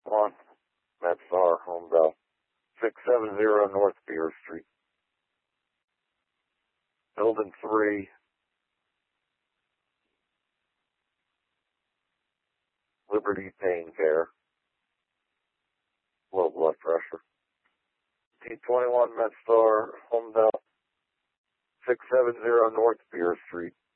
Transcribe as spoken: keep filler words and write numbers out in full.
One, Medstar, home bell, six seven zero North Beer Street. Building three, Liberty Pain Care, low blood pressure. T twenty-one Medstar, home bell, six seven zero North Beer Street.